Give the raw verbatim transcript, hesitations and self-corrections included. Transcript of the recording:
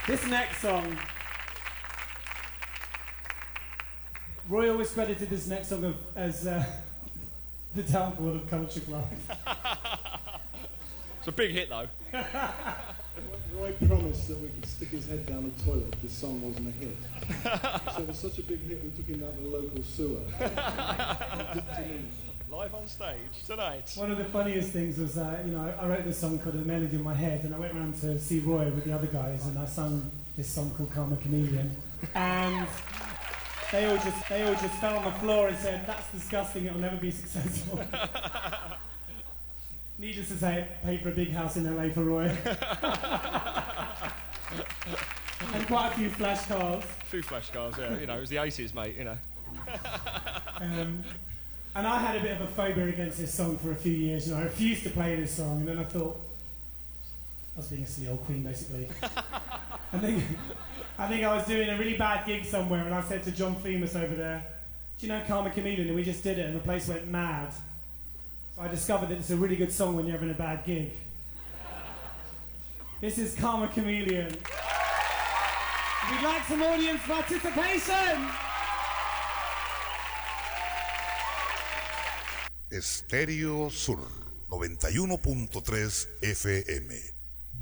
This next song, Roy always credited this next song of, as uh, the downfall of Culture Club. It's a big hit though. Roy promised that we could stick his head down the toilet if this song wasn't a hit. So it was such a big hit we took him down to the local sewer. Live on stage tonight. One of the funniest things was, uh, you know, I wrote this song called A Melody in My Head, and I went around to see Roy with the other guys, and I sung this song called Karma Chameleon, and they all just they all just fell on the floor and said, "That's disgusting. It'll never be successful." Needless to say, it paid for a big house in L A for Roy, and quite a few flash cars. A few flash cars, yeah. You know, it was the eighties, mate. You know. Um, And I had a bit of a phobia against this song for a few years. You know, I refused to play this song, and then I thought I was being a silly old queen, basically. I think I think I was doing a really bad gig somewhere, and I said to John Themis over there, "Do you know Karma Chameleon?" And we just did it, and the place went mad. So I discovered that it's a really good song when you're having a bad gig. This is Karma Chameleon. We'd like some audience participation. Estéreo Sur noventa y uno punto tres F M.